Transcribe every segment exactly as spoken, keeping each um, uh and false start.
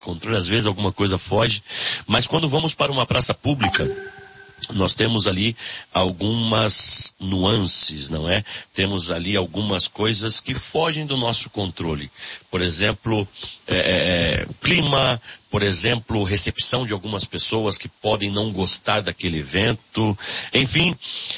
controle, às vezes alguma coisa foge, mas quando vamos para uma praça pública, nós temos ali algumas nuances, não é? Temos ali algumas coisas que fogem do nosso controle. Por exemplo, é, é, clima, por exemplo, recepção de algumas pessoas que podem não gostar daquele evento, enfim.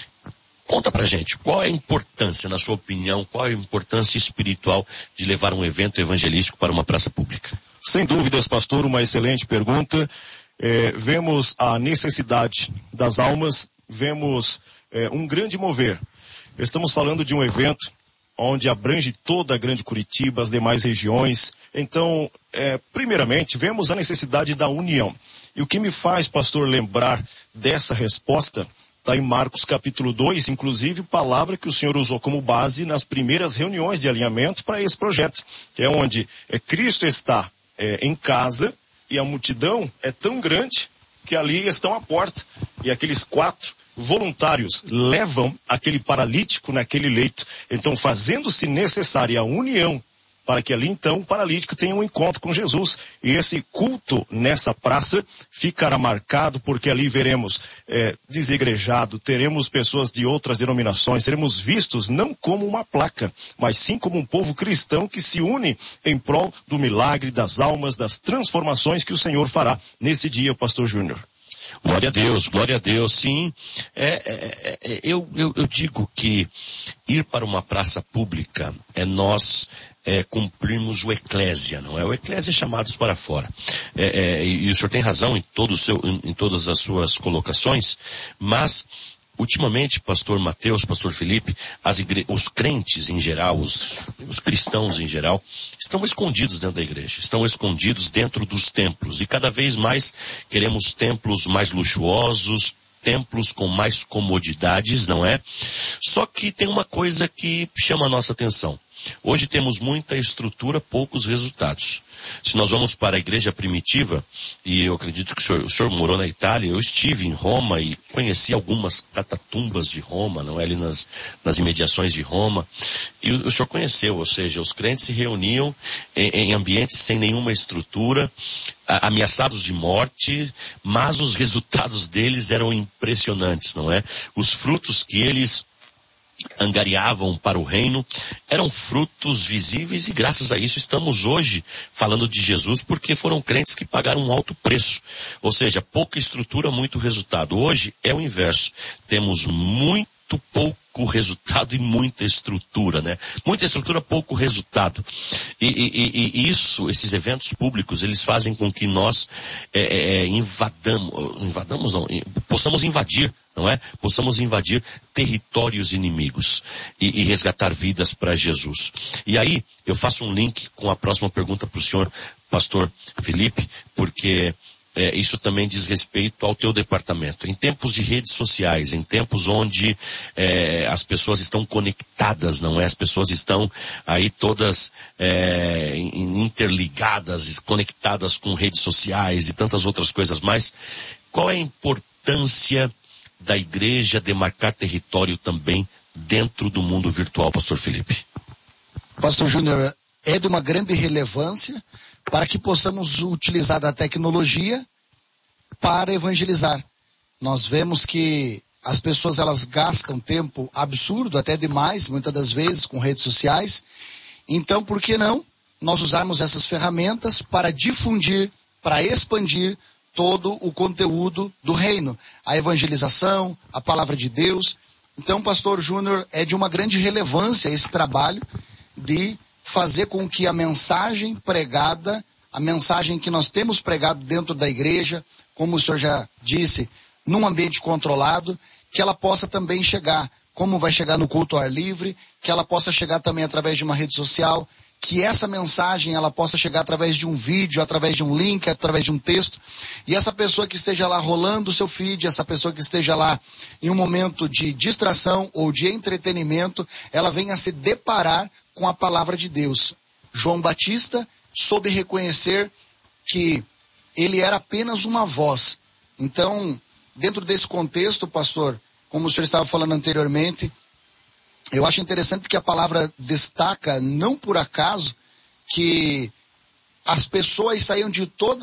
Conta pra gente, qual é a importância, na sua opinião, qual é a importância espiritual de levar um evento evangelístico para uma praça pública? Sem dúvidas, pastor, uma excelente pergunta. É, vemos a necessidade das almas, vemos é, um grande mover. Estamos falando de um evento onde abrange toda a Grande Curitiba, as demais regiões. Então, é, primeiramente, vemos a necessidade da união. E o que me faz, pastor, lembrar dessa resposta está em Marcos capítulo dois, inclusive palavra que o Senhor usou como base nas primeiras reuniões de alinhamento para esse projeto, que é onde é, Cristo está é, em casa e a multidão é tão grande que ali estão à porta. E aqueles quatro voluntários levam aquele paralítico naquele leito. Então, fazendo-se necessária a união para que ali então o paralítico tenha um encontro com Jesus. E esse culto nessa praça ficará marcado, porque ali veremos é, desegrejado, teremos pessoas de outras denominações, seremos vistos não como uma placa, mas sim como um povo cristão que se une em prol do milagre, das almas, das transformações que o Senhor fará nesse dia, pastor Júnior. Glória a Deus, glória a Deus, sim. É, é, é, eu, eu, eu digo que ir para uma praça pública é nós é, cumprirmos o eclésia, não é? O eclésia é chamados para fora. É, é, e, e o senhor tem razão em, todo o seu, em, em todas as suas colocações, mas ultimamente, pastor Mateus, pastor Felipe, as igre... os crentes em geral, os, os cristãos em geral, estão escondidos dentro da igreja, estão escondidos dentro dos templos, e cada vez mais queremos templos mais luxuosos, templos com mais comodidades, não é? Só que tem uma coisa que chama a nossa atenção. Hoje temos muita estrutura, poucos resultados. Se nós vamos para a igreja primitiva, e eu acredito que o senhor, o senhor morou na Itália, eu estive em Roma e conheci algumas catatumbas de Roma, não é? Ali nas, nas imediações de Roma, e o, o senhor conheceu, ou seja, os crentes se reuniam em, em ambientes sem nenhuma estrutura, a, ameaçados de morte, mas os resultados deles eram impressionantes, não é? Os frutos que eles angariavam para o reino, eram frutos visíveis, e graças a isso estamos hoje falando de Jesus, porque foram crentes que pagaram um alto preço. Ou seja, pouca estrutura, muito resultado. Hoje é o inverso. Temos muito pouco resultado e muita estrutura, né? Muita estrutura, pouco resultado. E, e, e isso, esses eventos públicos, eles fazem com que nós é, é, invadamos, invadamos não, possamos invadir, não é? Possamos invadir territórios inimigos e, e resgatar vidas para Jesus. E aí, eu faço um link com a próxima pergunta para o senhor, pastor Felipe, porque É, isso também diz respeito ao teu departamento. Em tempos de redes sociais, em tempos onde é, as pessoas estão conectadas, não é? As pessoas estão aí todas é, interligadas, conectadas com redes sociais e tantas outras coisas mais. Qual é a importância da igreja demarcar território também dentro do mundo virtual, pastor Felipe? Pastor Júnior, é de uma grande relevância para que possamos utilizar da tecnologia para evangelizar. Nós vemos que as pessoas, elas gastam tempo absurdo, até demais, muitas das vezes, com redes sociais. Então, por que não nós usarmos essas ferramentas para difundir, para expandir todo o conteúdo do reino, a evangelização, a palavra de Deus. Então, pastor Júnior, é de uma grande relevância esse trabalho de fazer com que a mensagem pregada, a mensagem que nós temos pregado dentro da igreja, como o senhor já disse, num ambiente controlado, que ela possa também chegar, como vai chegar no culto ao ar livre, que ela possa chegar também através de uma rede social, que essa mensagem ela possa chegar através de um vídeo, através de um link, através de um texto, e essa pessoa que esteja lá rolando o seu feed, essa pessoa que esteja lá em um momento de distração ou de entretenimento, ela venha se deparar com a palavra de Deus. João Batista soube reconhecer que ele era apenas uma voz. Então, dentro desse contexto, pastor, como o senhor estava falando anteriormente, eu acho interessante que a palavra destaca, não por acaso, que as pessoas saíam de todas